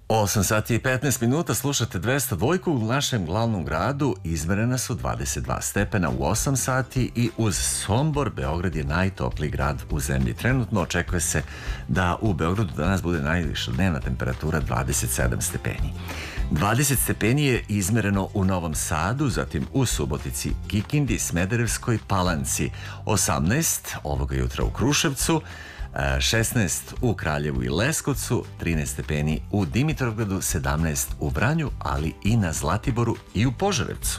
8 sati i 15 minuta, slušate 202 u našem glavnom gradu. Izmerena su 22 stepena u 8 sati i uz Sombor Beograd je najtopliji grad u zemlji. Trenutno očekuje se da u Beogradu danas bude najviša dnevna temperatura 27 stepeni. 20 stepeni je izmereno u Novom Sadu, zatim u Subotici, Kikindi, Smederevskoj Palanci, 18 ovoga jutra u Kruševcu, 16 u Kraljevu i Leskovcu, 13 stepeni u Dimitrovgradu, 17 u Vranju, ali i na Zlatiboru i u Požarevcu.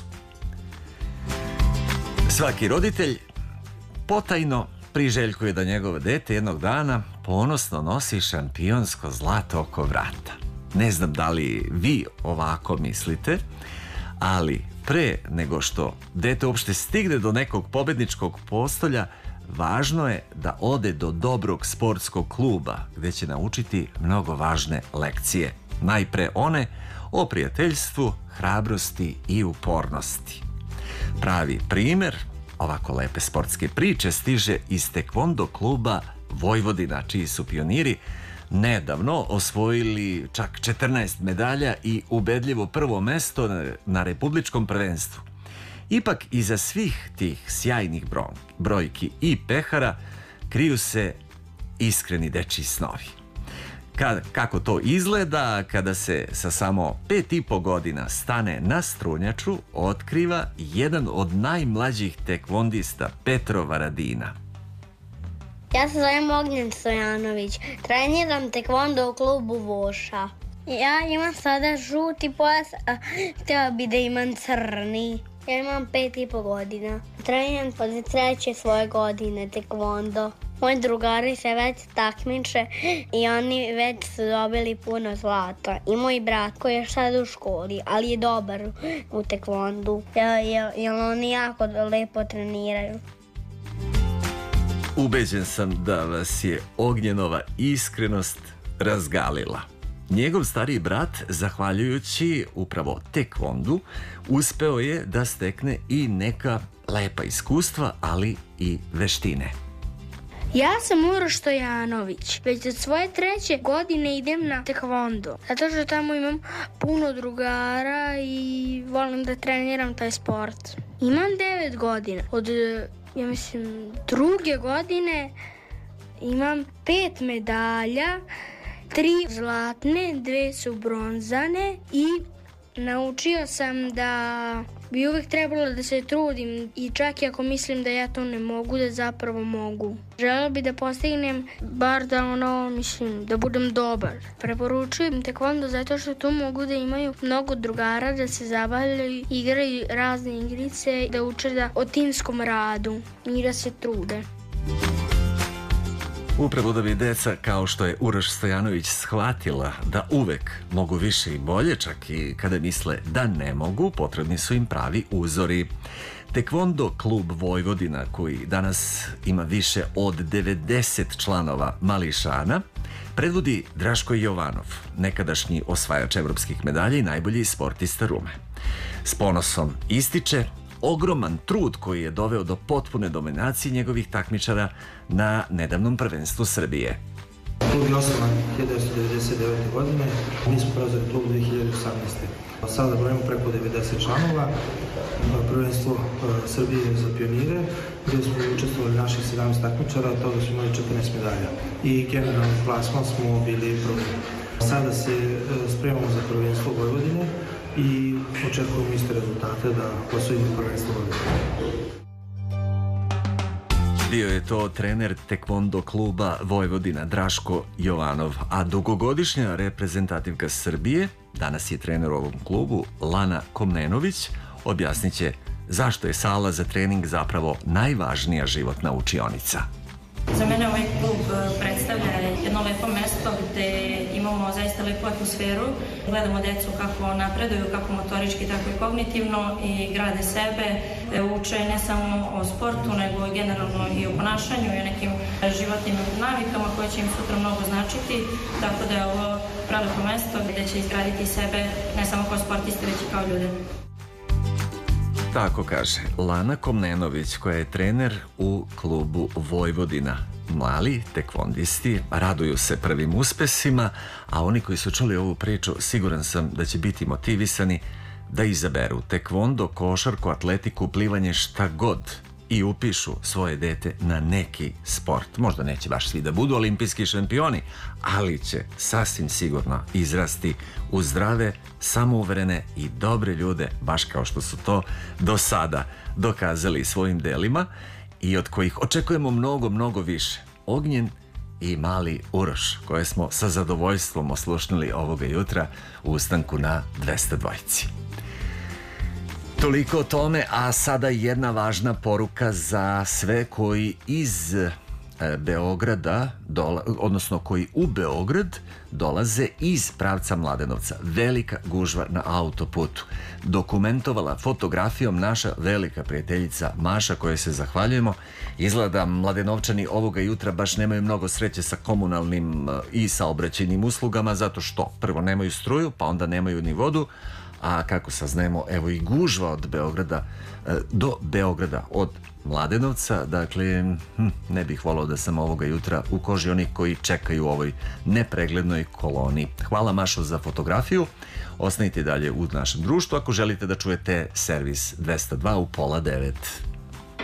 Svaki roditelj potajno priželjkuje da njegovo dete jednog dana ponosno nosi šampionsko zlato oko vrata. Ne znam da li vi ovako mislite, ali pre nego što dete uopšte stigne do nekog pobedničkog postolja, važno je da ode do dobrog sportskog kluba gde će naučiti mnogo važne lekcije. Najpre one o prijateljstvu, hrabrosti i upornosti. Pravi primer ovako lepe sportske priče stiže iz tekvondo kluba Vojvodina, čiji su pioniri nedavno osvojili čak 14 medalja i ubedljivo prvo mesto na republičkom prvenstvu. Ipak iza svih tih sjajnih brojki i pehara kriju se iskreni dečiji snovi. Kako to izgleda kada se sa samo 5,5 godina stane na strunjaču, otkriva jedan od najmlađih tekvondista, Petro Varadina. Ja se zovem Ognjen Stojanović, treniram tekvondo u klubu Voša. Ja imam sada žuti pojas, a htjela bi da imam crni. Ja imam 5,5 godina. Treniram od 3. svoje godine tekvondo. Moji drugari se već takmiče i oni već su dobili puno zlata. I moj brat koji je sad u školi, ali je dobar u tekvondu. Jer oni jako lepo treniraju. Ubeđen sam da vas je Ognjenova iskrenost razgalila. Njegov stariji brat, zahvaljujući upravo tekvondu, uspeo je da stekne i neka lepa iskustva, ali i veštine. Ja sam Uroš Stojanović. Već od svoje 3. godine idem na tekvondo. Zato što tamo imam puno drugara i volim da treniram taj sport. Imam 9 godina. Od, ja mislim, 2. godine imam 5 medalja, 3 zlatne, 2 su bronzane i naučio sam da bi uvek trebalo da se trudim i čak i ako mislim da ja to ne mogu, da zapravo mogu. Želeo bi da postignem bar da da budem dobar. Preporučujem tekvondo zato što tu mogu da imaju mnogo drugara, da se zabavljaju, igraju razne igrice, da uče o timskom radu i da se trude. Upravo da bi deca, kao što je Uroš Stojanović, shvatila da uvek mogu više i bolje, čak i kada misle da ne mogu, potrebni su im pravi uzori. Tekvondo klub Vojvodina, koji danas ima više od 90 članova mališana, predvodi Draško Jovanov, nekadašnji osvajač evropskih medalja i najbolji sportista Rume. S ponosom ističe ogroman trud koji je doveo do potpune dominacije njegovih takmičara na nedavnom prvenstvu Srbije. Klub je osnovan 1999. godine, mi smo preuzeli klub 2018. Sada brojimo preko 90 članova, prvenstvo Srbije za pionire, gdje smo učestvovali naših 17 takmičara, od toga smo imali 14 medalja i generalni plasman smo bili prvi. Sada se spremamo za prvenstvo Vojvodine i očekujemo iste rezultate da osvojimo prvenstvo Vojvodine. Bio je to trener tekvondo kluba Vojvodina Draško Jovanov, a dugogodišnja reprezentativka Srbije, danas je trener u ovom klubu, Lana Komnenović, objasnit će zašto je sala za trening zapravo najvažnija životna učionica. Za mene ovaj klub predstavlja jedno lepo mesto gde imamo zaista lepu atmosferu. Gledamo decu kako napreduju, kako motorički, tako i kognitivno i grade sebe. Uče ne samo o sportu, nego generalno i o ponašanju i o nekim životnim navikama koje će im sutra mnogo značiti. Tako da je ovo prelepo mesto gde će izgraditi sebe ne samo kao sportiste, već i kao ljude. Tako kaže Lana Komnenović, koja je trener u klubu Vojvodina. mali tekvondisti raduju se prvim uspesima, a oni koji su čuli ovu priču siguran sam da će biti motivisani da izaberu tekvondo, košarku, atletiku, plivanje, šta god i upišu svoje dete na neki sport. Možda neće baš svi da budu olimpijski šampioni, ali će sasvim sigurno izrasti u zdrave, samouverene i dobre ljude, baš kao što su to do sada dokazali svojim delima i od kojih očekujemo mnogo, mnogo više. Ognjen i mali Uroš, koje smo sa zadovoljstvom oslušnili ovoga jutra u ustanku na 202. Toliko o tome, a sada jedna važna poruka za sve koji iz Beograda, odnosno koji u Beograd dolaze iz pravca Mladenovca. Velika gužva na autoputu. Dokumentovala fotografijom naša velika prijateljica Maša, kojoj se zahvaljujemo. Izgleda Mladenovčani ovoga jutra baš nemaju mnogo sreće sa komunalnim i saobraćajnim uslugama, zato što prvo nemaju struju, pa onda nemaju ni vodu, a kako saznajemo, evo i gužva od Beograda do Beograda, od Mladenovca. Dakle, ne bih volao da sam ovoga jutra u koži onih koji čekaju u ovoj nepreglednoj koloni. Hvala Mašo za fotografiju. Ostanite dalje u našem društvu ako želite da čujete servis 202 u 8:30.